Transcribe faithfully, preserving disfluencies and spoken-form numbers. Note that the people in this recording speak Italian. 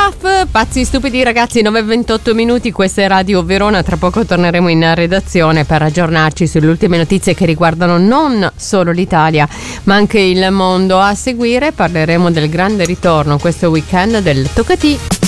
Piaf, pazzi stupidi ragazzi, nove e ventotto minuti, questa è Radio Verona, tra poco torneremo in redazione per aggiornarci sulle ultime notizie che riguardano non solo l'Italia ma anche il mondo. A seguire parleremo del grande ritorno questo weekend del Toccati.